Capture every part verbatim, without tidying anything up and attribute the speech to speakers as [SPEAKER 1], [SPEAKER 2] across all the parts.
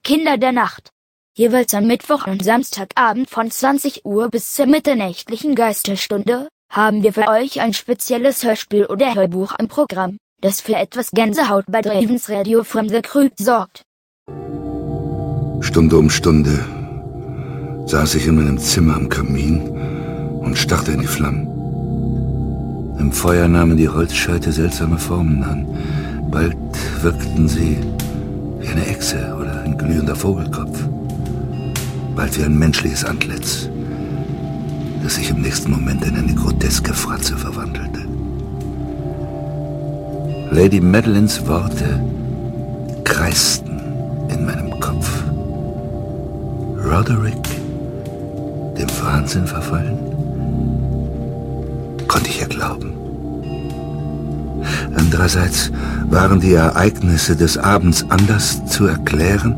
[SPEAKER 1] Kinder der Nacht. Jeweils am Mittwoch und Samstagabend von zwanzig Uhr bis zur mitternächtlichen Geisterstunde haben wir für euch ein spezielles Hörspiel oder Hörbuch im Programm, das für etwas Gänsehaut bei Dravens Radio from the Crypt sorgt.
[SPEAKER 2] Stunde um Stunde saß ich in meinem Zimmer am Kamin und starrte in die Flammen. Im Feuer nahmen die Holzscheite seltsame Formen an. Bald wirkten sie wie eine Echse oder ein glühender Vogelkopf. Bald wie ein menschliches Antlitz, das sich im nächsten Moment in eine groteske Fratze verwandelte. Lady Madeleines Worte kreisten in meinem Kopf. Roderick, dem Wahnsinn verfallen? Konnte ich ja glauben. Andererseits waren die Ereignisse des Abends anders zu erklären.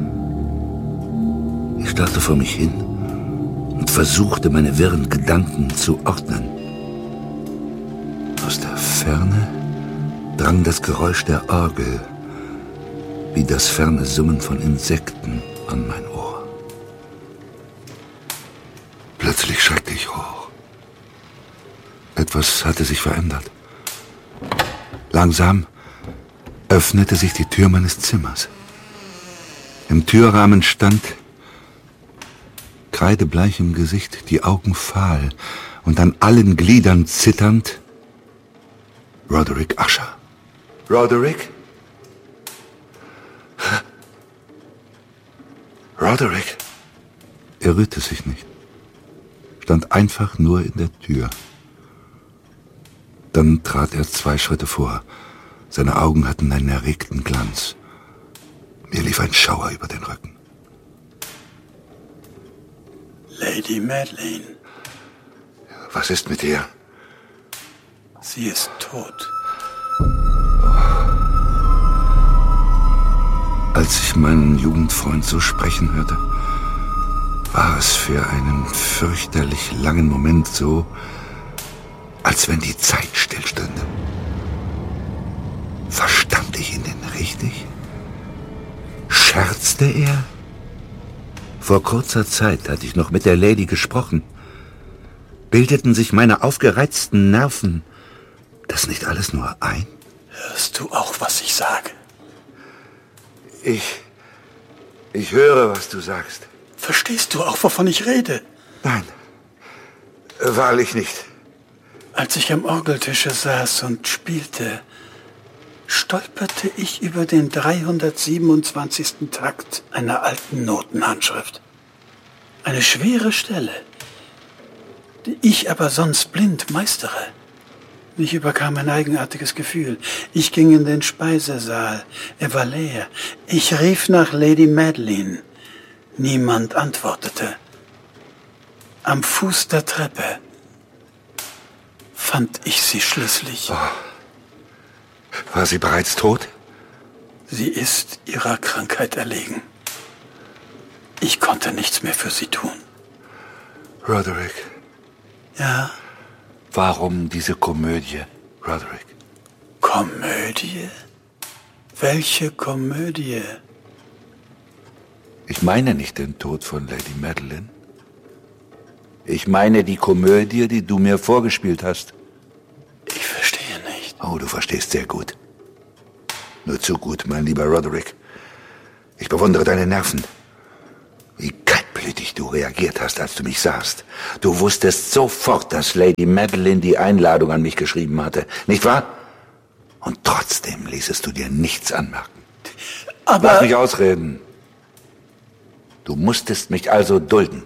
[SPEAKER 2] Ich starrte vor mich hin und versuchte, meine wirren Gedanken zu ordnen. Aus der Ferne drang das Geräusch der Orgel wie das ferne Summen von Insekten an mein Ohr. Plötzlich schreckte ich hoch. Etwas hatte sich verändert. Langsam öffnete sich die Tür meines Zimmers. Im Türrahmen stand, kreidebleich im Gesicht, die Augen fahl und an allen Gliedern zitternd, Roderick Usher. Roderick? Roderick? Er rührte sich nicht, stand einfach nur in der Tür. Dann trat er zwei Schritte vor. Seine Augen hatten einen erregten Glanz. Mir lief ein Schauer über den Rücken.
[SPEAKER 3] Lady Madeleine.
[SPEAKER 2] Was ist mit ihr?
[SPEAKER 3] Sie ist tot.
[SPEAKER 2] Als ich meinen Jugendfreund so sprechen hörte, war es für einen fürchterlich langen Moment so, als wenn die Zeit stillstünde. Verstand ich ihn denn richtig? Scherzte er? Vor kurzer Zeit hatte ich noch mit der Lady gesprochen. Bildeten sich meine aufgereizten Nerven das nicht alles nur ein?
[SPEAKER 3] Hörst du auch, was ich sage?
[SPEAKER 2] Ich... Ich höre, was du sagst.
[SPEAKER 3] Verstehst du auch, wovon ich rede?
[SPEAKER 2] Nein, wahrlich nicht.
[SPEAKER 3] Als ich am Orgeltische saß und spielte, stolperte ich über den dreihundertsiebenundzwanzigsten Takt einer alten Notenhandschrift. Eine schwere Stelle, die ich aber sonst blind meistere. Mich überkam ein eigenartiges Gefühl. Ich ging in den Speisesaal. Er war leer. Ich rief nach Lady Madeleine. Niemand antwortete. Am Fuß der Treppe fand ich sie schließlich.
[SPEAKER 2] Oh. War sie bereits tot?
[SPEAKER 3] Sie ist ihrer Krankheit erlegen. Ich konnte nichts mehr für sie tun.
[SPEAKER 2] Roderick.
[SPEAKER 3] Ja?
[SPEAKER 2] Warum diese Komödie, Roderick?
[SPEAKER 3] Komödie? Welche Komödie?
[SPEAKER 2] Ich meine nicht den Tod von Lady Madeleine. Ich meine die Komödie, die du mir vorgespielt hast.
[SPEAKER 3] Ich verstehe nicht.
[SPEAKER 2] Oh, du verstehst sehr gut. Nur zu gut, mein lieber Roderick. Ich bewundere deine Nerven. Wie kaltblütig du reagiert hast, als du mich sahst. Du wusstest sofort, dass Lady Madeleine die Einladung an mich geschrieben hatte. Nicht wahr? Und trotzdem ließest du dir nichts anmerken.
[SPEAKER 3] Aber...
[SPEAKER 2] Lass mich ausreden. Du musstest mich also dulden.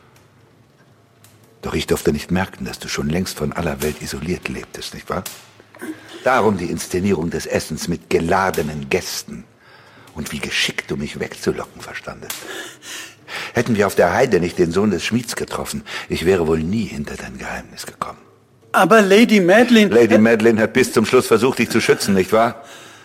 [SPEAKER 2] Doch ich durfte nicht merken, dass du schon längst von aller Welt isoliert lebtest, nicht wahr? Darum die Inszenierung des Essens mit geladenen Gästen. Und wie geschickt du mich wegzulocken verstandest. Hätten wir auf der Heide nicht den Sohn des Schmieds getroffen, ich wäre wohl nie hinter dein Geheimnis gekommen.
[SPEAKER 3] Aber Lady Madeleine...
[SPEAKER 2] Lady Madeleine hat bis zum Schluss versucht, dich zu schützen, nicht wahr?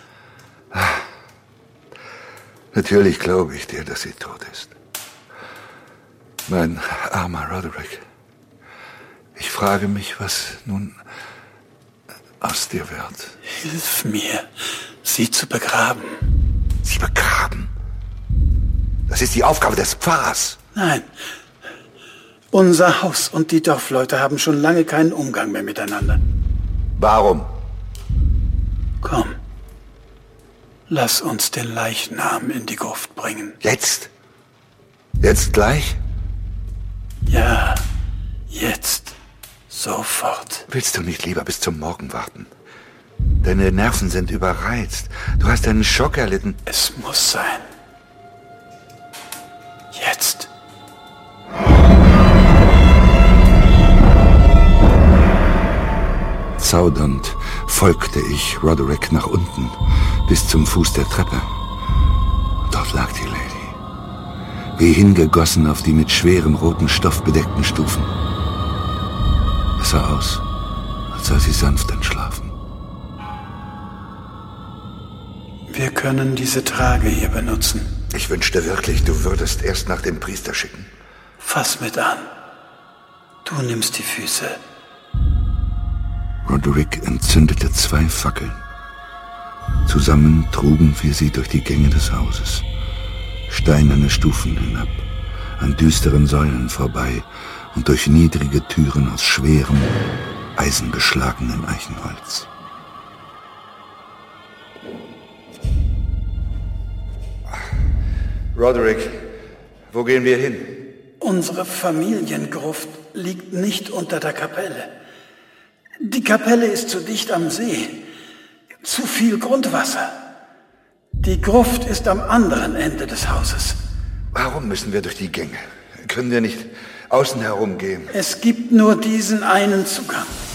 [SPEAKER 2] Natürlich glaube ich dir, dass sie tot ist. Mein armer Roderick. Ich frage mich, was nun aus dir wird.
[SPEAKER 3] Hilf mir, sie zu begraben.
[SPEAKER 2] Sie begraben? Das ist die Aufgabe des Pfarrers.
[SPEAKER 3] Nein. Unser Haus und die Dorfleute haben schon lange keinen Umgang mehr miteinander.
[SPEAKER 2] Warum?
[SPEAKER 3] Komm. Lass uns den Leichnam in die Gruft bringen.
[SPEAKER 2] Jetzt? Jetzt gleich?
[SPEAKER 3] Ja, jetzt. Sofort.
[SPEAKER 2] Willst du nicht lieber bis zum Morgen warten? Deine Nerven sind überreizt. Du hast einen Schock erlitten.
[SPEAKER 3] Es muss sein. Jetzt.
[SPEAKER 2] Zaudernd folgte ich Roderick nach unten, bis zum Fuß der Treppe. Dort lag die Lady, wie hingegossen auf die mit schwerem roten Stoff bedeckten Stufen. Es sah aus, als sei sie sanft entschlafen.
[SPEAKER 3] Wir können diese Trage hier benutzen.
[SPEAKER 2] Ich wünschte wirklich, du würdest erst nach dem Priester schicken.
[SPEAKER 3] Fass mit an. Du nimmst die Füße.
[SPEAKER 2] Roderick entzündete zwei Fackeln. Zusammen trugen wir sie durch die Gänge des Hauses, steinerne Stufen hinab, an düsteren Säulen vorbei und durch niedrige Türen aus schwerem, eisenbeschlagenem Eichenholz. Roderick, wo gehen wir hin?
[SPEAKER 3] Unsere Familiengruft liegt nicht unter der Kapelle. Die Kapelle ist zu dicht am See. Zu viel Grundwasser. Die Gruft ist am anderen Ende des Hauses.
[SPEAKER 2] Warum müssen wir durch die Gänge? Können wir nicht außen herum gehen?
[SPEAKER 3] Es gibt nur diesen einen Zugang.